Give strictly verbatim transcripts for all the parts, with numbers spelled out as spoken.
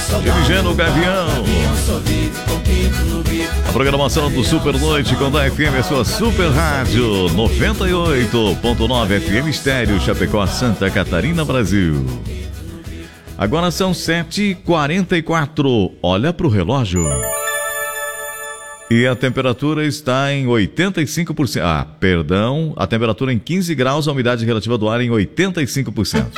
dirigindo o Gavião. A programação do Super Noite com da F M, a sua Super Rádio noventa e oito ponto nove F M Estéreo, Chapecó, Santa Catarina, Brasil. Agora são sete e quarenta e quatro. Olha pro relógio. E a temperatura está em oitenta e cinco por cento. Ah, perdão. A temperatura em quinze graus, a umidade relativa do ar em oitenta e cinco por cento.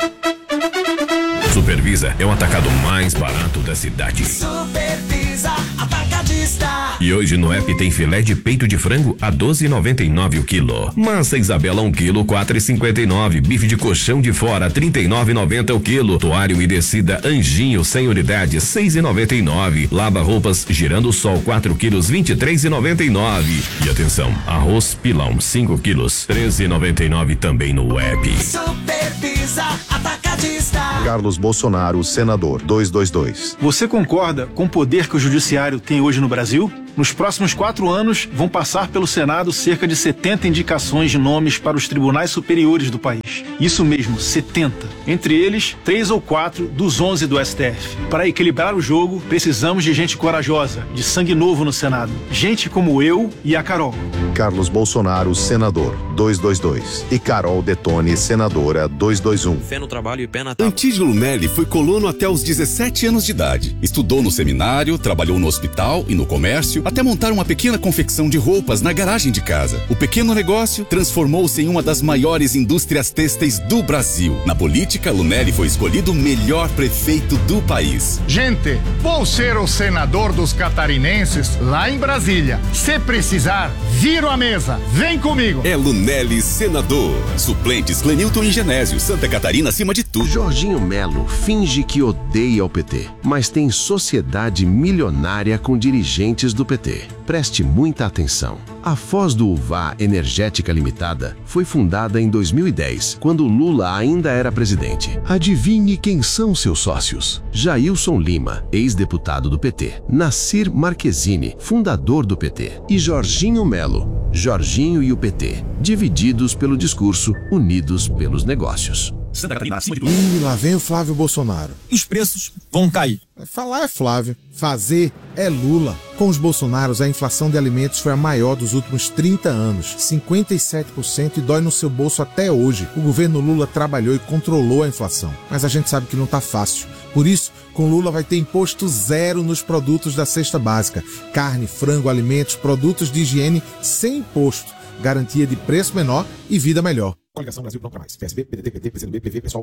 Supervisa é o atacado mais barato da cidade. Supervisa Atacadista. E hoje no app tem filé de peito de frango a doze reais e noventa e nove centavos o quilo. Massa Isabela um quilo, quatro reais e cinquenta e nove centavos. Bife de colchão de fora, trinta e nove reais e noventa centavos o quilo. Toalha umedecida Anjinho, cem unidades, seis reais e noventa e nove centavos. Lava roupas Girando Sol, quatro quilos, vinte e três reais e noventa e nove centavos. E atenção, arroz pilão, cinco quilos, treze reais e noventa e nove centavos também no app. Supervisa Atacadista. Carlos Bolsonaro, senador, duzentos e vinte e dois. Você concorda com o poder que o judiciário tem hoje no Brasil? Nos próximos quatro anos, vão passar pelo Senado cerca de setenta indicações de nomes para os tribunais superiores do país. Isso mesmo, setenta. Entre eles, três ou quatro dos onze do S T F. Para equilibrar o jogo, precisamos de gente corajosa, de sangue novo no Senado. Gente como eu e a Carol. Carlos Bolsonaro, senador, duzentos e vinte e dois. E Carol Detone, senadora, duzentos e vinte e um. Fé no trabalho e pé na tábua. Antídio Lunelli foi colono até os dezessete anos de idade. Estudou no seminário, trabalhou no hospital e no comércio, até montar uma pequena confecção de roupas na garagem de casa. O pequeno negócio transformou-se em uma das maiores indústrias têxteis do Brasil. Na política, Lunelli foi escolhido o melhor prefeito do país. Gente, vou ser o senador dos catarinenses lá em Brasília. Se precisar, viro a mesa. Vem comigo. É Lunelli, senador. Suplentes Clenilton e Genésio, Santa Catarina acima de tudo. Jorginho Melo finge que odeia o P T, mas tem sociedade milionária com dirigentes do P T. Preste muita atenção. A Foz do Uvá Energética Limitada foi fundada em dois mil e dez, quando Lula ainda era presidente. Adivinhe quem são seus sócios? Jailson Lima, ex-deputado do P T. Nassir Marquezine, fundador do P T. E Jorginho Melo, Jorginho e o P T. Divididos pelo discurso, unidos pelos negócios. Santa Catarina acima de tudo. Ih, lá vem o Flávio Bolsonaro. Os preços vão cair. Falar é Flávio, fazer é Lula. Com os Bolsonaros, a inflação de alimentos foi a maior dos últimos trinta anos, cinquenta e sete por cento, e dói no seu bolso até hoje. O governo Lula trabalhou e controlou a inflação, mas a gente sabe que não tá fácil. Por isso, com Lula vai ter imposto zero nos produtos da cesta básica. Carne, frango, alimentos, produtos de higiene sem imposto. Garantia de preço menor e vida melhor. Coligação Brasil Pronto Pra Mais. P S B, P D T, P T, P C do B, P V, Pessoal.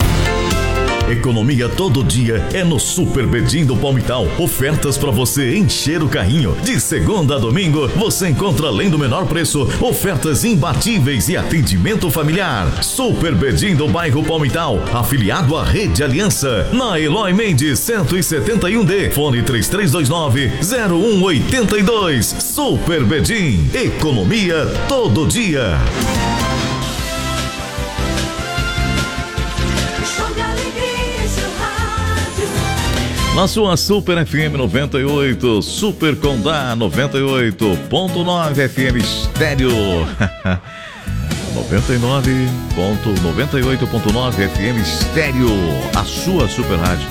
Economia todo dia é no Super Bedim do Palmital. Ofertas para você encher o carrinho. De segunda a domingo, você encontra, além do menor preço, ofertas imbatíveis e atendimento familiar. Super Bedim do bairro Palmital, afiliado à Rede Aliança. Na Eloy Mendes, cento e setenta e um D. Fone três três dois nove, zero um oito dois. Super Bedim. Economia todo dia. Na sua Super F M noventa e oito, Super Condá noventa e oito ponto nove F M Estéreo. noventa e nove ponto noventa e oito ponto nove F M Estéreo, a sua Super Rádio.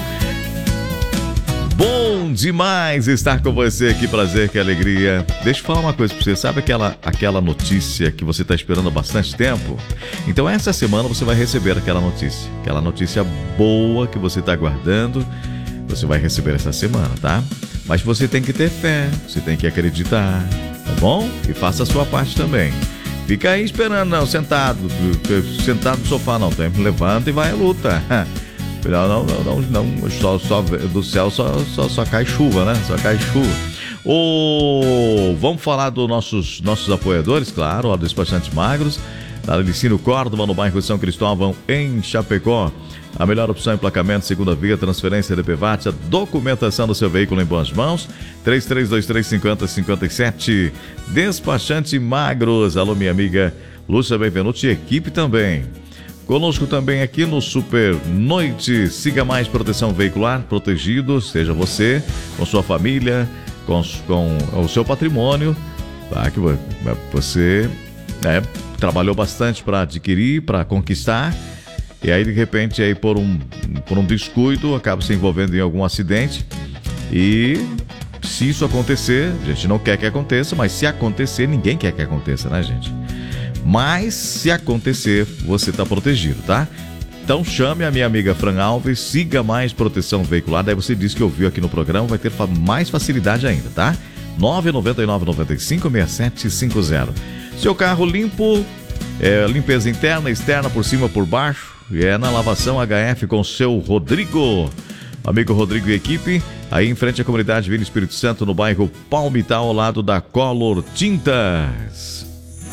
Bom demais estar com você, que prazer, que alegria. Deixa eu falar uma coisa pra você, sabe aquela, aquela notícia que você está esperando há bastante tempo? Então essa semana você vai receber aquela notícia, aquela notícia boa que você está aguardando. Você vai receber essa semana, tá? Mas você tem que ter fé, você tem que acreditar, tá bom? E faça a sua parte também. Fica aí esperando, não, sentado, sentado no sofá, não. Levanta e vai à luta. Não, não, não, não, não só, só, do céu só, só, só cai chuva, né? Só cai chuva. Oh, vamos falar dos nossos, nossos apoiadores, claro, ó, Despachantes Magros, da Licínio Córdoba, no bairro São Cristóvão, em Chapecó. A melhor opção em emplacamento, segunda via, transferência de P V A T, a documentação do seu veículo em boas mãos. três três dois três, cinco zero cinco sete. Despachante Magros. Alô, minha amiga Lúcia Benvenuti e equipe também. Conosco também aqui no Super Noite. Siga Mais Proteção Veicular, protegido, seja você, com sua família, com, com o seu patrimônio, tá? Que você né, trabalhou bastante para adquirir, para conquistar. E aí, de repente, aí por um, por um descuido, acaba se envolvendo em algum acidente. E se isso acontecer, a gente não quer que aconteça, mas se acontecer, ninguém quer que aconteça, né, gente? Mas se acontecer, você está protegido, tá? Então chame a minha amiga Fran Alves, siga Mais Proteção Veicular, daí você diz que ouviu aqui no programa, vai ter fa- mais facilidade ainda, tá? nove nove nove nove cinco seis sete cinco zero. Seu carro limpo, é, limpeza interna, externa, por cima, por baixo, e é na Lavação H F com o seu Rodrigo. Amigo Rodrigo e equipe, aí em frente à comunidade Vila Espírito Santo, no bairro Palmital, ao lado da Color Tintas.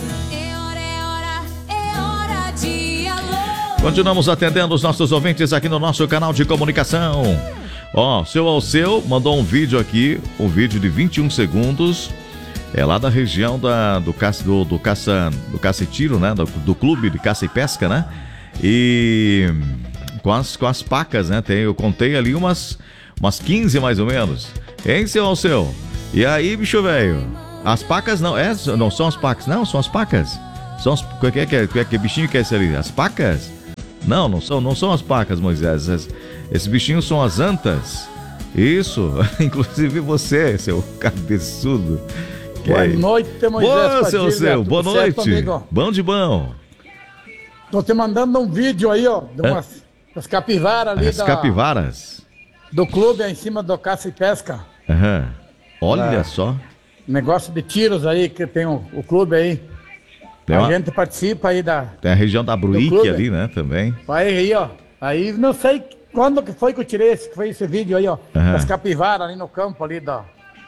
Continuamos atendendo os nossos ouvintes aqui no nosso canal de comunicação. Ó, seu Alceu mandou um vídeo aqui, um vídeo de vinte e um segundos. É lá da região da, do, caça, do, do, caça, do caça e tiro, né? Do, do clube de caça e pesca, né? E com as, com as pacas, né? Tem, eu contei ali umas, umas quinze mais ou menos. Hein, seu Alceu? E aí, bicho velho? As pacas não, é, não são as pacas, não, são as pacas. São as, que, que, que, que, que bichinho que é esse ali? As pacas? Não, não são, não são as pacas, Moisés. Esses, esses bichinhos são as antas. Isso, inclusive você, seu cabeçudo. Boa noite, Moisés. Boa, seu seu, boa noite. Certo, bom de bom. Tô te mandando um vídeo aí, ó, de umas das capivaras ali. As da, capivaras? Do clube aí em cima do caça e pesca. Aham. Olha é, só. Negócio de tiros aí, que tem o, o clube aí. Tem a uma... gente participa aí da... Tem a região da Bruíque ali, né, também. Aí, aí, ó. Aí, não sei quando que foi que eu tirei esse, foi esse vídeo aí, ó. Uhum. Das capivaras ali no campo ali da...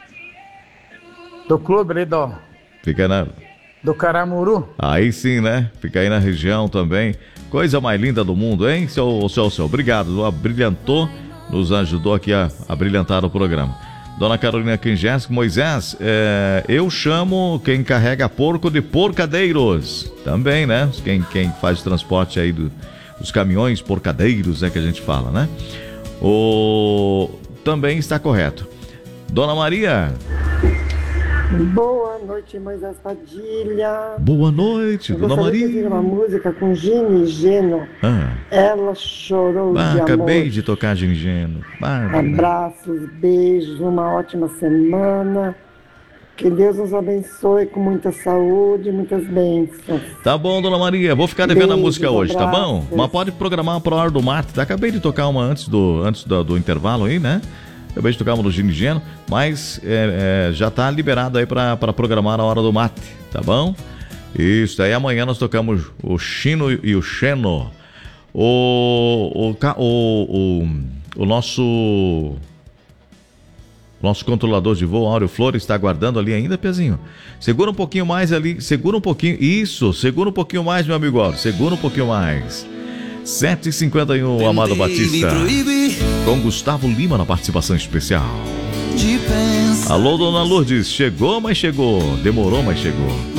Do clube ali do... Fica na... Do Caramuru. Aí sim, né? Fica aí na região também. Coisa mais linda do mundo, hein, seu, seu, seu? Obrigado, brilhantou, nos ajudou aqui a, a brilhantar o programa. Dona Carolina Kingeski, Moisés, é, eu chamo quem carrega porco de porcadeiros. Também, né? Quem, quem faz o transporte aí do, dos caminhões porcadeiros, é que a gente fala, né? O, também está correto. Dona Maria. Boa noite, Moisés Padilha. Boa noite, eu Dona Maria. Eu uma música com Gini Geno. Ah. Ela chorou ah, de amor. Acabei de tocar Gini Geno. Bárbara. Abraços, beijos, uma ótima semana. Que Deus nos abençoe com muita saúde e muitas bênçãos. Tá bom, Dona Maria. Vou ficar devendo Beijo, a música hoje, abraços. Tá bom? Mas pode programar para a hora do mate. Tá? Acabei de tocar uma antes do, antes do, do intervalo aí, né? Acabei de tocar uma do Gini Geno, mas é, é, já tá liberado aí para programar a hora do mate, tá bom? Isso, aí amanhã nós tocamos o Chino e o Xeno. O, o, o, o, o nosso nosso controlador de voo, Áureo Flores, está aguardando ali ainda, Pezinho. Segura um pouquinho mais ali, segura um pouquinho, isso, segura um pouquinho mais, meu amigo Áureo, segura um pouquinho mais. sete e cinquenta e um, Amado Batista, com Gustavo Lima na participação especial. Alô, Dona Lourdes, chegou, mas chegou, demorou, mas chegou.